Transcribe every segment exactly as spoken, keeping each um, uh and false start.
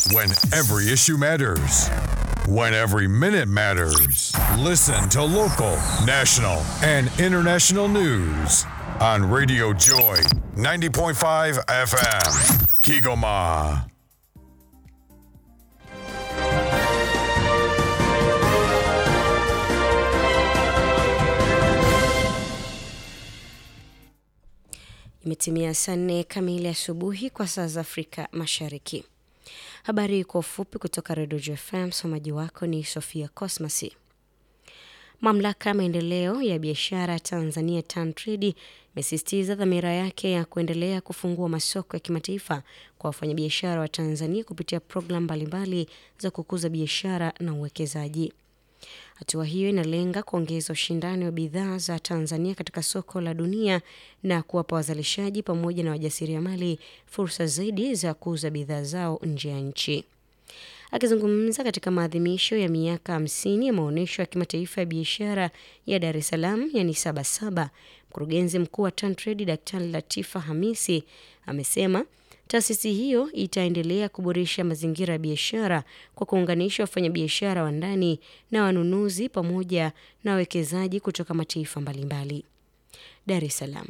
When every issue matters. When every minute matters. Listen to local, national, and international news on Radio Joy ninety point five F M. Kigoma. Imetimia saa nne kamili asubuhi kwa saa za Afrika Mashariki. Habari kwa ufupi kutoka Radio Joy F M, msomaji wako ni Sofia Cosmasi. Mamlaka ya maendeleo ya biashara Tanzania TanTrade imesisitiza dhamira yake ya kuendelea kufungua masoko ya kimataifa kwa wafanyabiashara wa Tanzania kupitia programu mbalimbali za kukuza biashara na uwekezaji. Hatua hiyo inalenga kuongeza ushindani wa bidhaa za Tanzania katika soko la dunia na kuwapa wazalishaji pamoja na wajasiriamali fursa zaidi za kuuza bidhaa zao nje ya nchi. Akizungumza katika maadhimisho ya miaka hamsini ya maonesho ya kimataifa ya biashara ya Dar es Salaam yani Sabasaba, mkurugenzi mkuu wa TanTrade Daktari Latifa Hamisi amesema taasisi hiyo itaendelea kuboresha mazingira ya biashara kwa kuunganisha wafanyabiashara wa ndani na wanunuzi pamoja na wawekezaji kutoka mataifa mbalimbali. Dar es Salaam.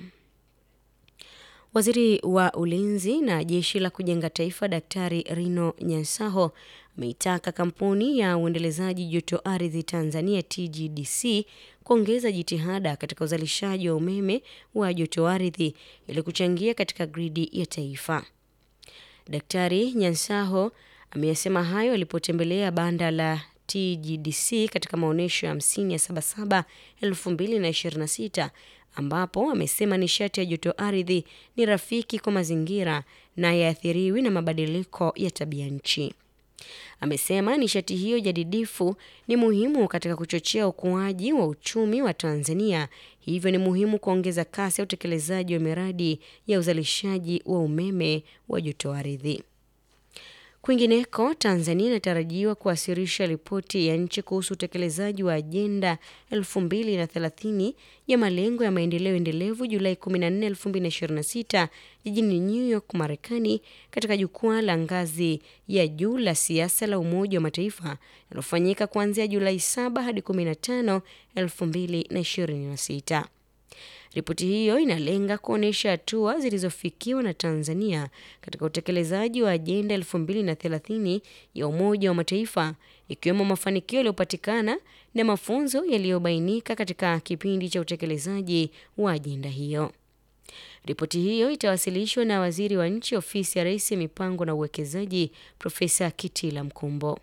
Waziri wa Ulinzi na Jeshi la Kujenga Taifa Daktari Rino Nyansaho ameitaka kampuni ya uendelezaji joto ardhi Tanzania T G D C kuongeza jitihada katika uzalishaji wa umeme wa joto ardhi ili kuchangia katika gridi ya taifa. Daktari Nyansaho ameyasema hayo alipotembelea banda la T G D C katika maonesho ya hamsini ya Sabasaba elfu mbili na ishirini na sita ambapo amesema nishati ya joto ardhi ni rafiki kwa mazingira na haiathiriwi na mabadiliko ya tabia nchi. Amesema nishati hiyo jadidifu ni muhimu katika kuchochea ukuaji wa uchumi wa Tanzania, hivyo ni muhimu kuongeza kasi ya utekelezaji wa miradi ya uzalishaji wa umeme wa joto ardhi. Kwingineko, Tanzania inatarajiwa kuwasilisha ripoti ya nchi kuhusu utekelezaji wa ajenda elfu mbili na thelathini ya malengo ya maendeleo endelevu Julai kumi na nne elfu mbili na ishirini na sita jijini New York, Marekani, katika jukwaa la ngazi ya juu la siasa la Umoja wa Mataifa linalofanyika kuanzia Julai saba hadi kumi na tano elfu mbili na ishirini na sita. Ripoti hiyo inalenga kuonesha hatua zilizofikiwa na Tanzania katika utekelezaji wa ajenda elfu mbili na thelathini ya Umoja wa Mataifa, ikiwemo mafanikio yaliyopatikana na mafunzo yaliyobainika katika kipindi cha utekelezaji wa ajenda hiyo. Ripoti hiyo itawasilishwa na Waziri wa Nchi, Ofisi ya Rais, Mipango na Uwekezaji, Profesa Kitila Mkumbo.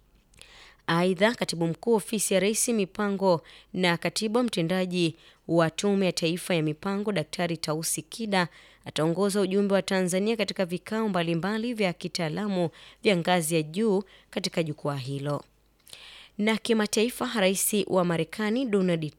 Aidha, Katibu Mkuu Ofisi ya Rais, Mipango na Katibu Mtendaji wa Tume ya Taifa ya Mipango Daktari Tausi Kida ataongoza ujumbe wa Tanzania katika vikao mbalimbali vya kitaalamu vya ngazi ya juu katika jukwaa hilo. Na kimataifa, Rais wa Marekani Donald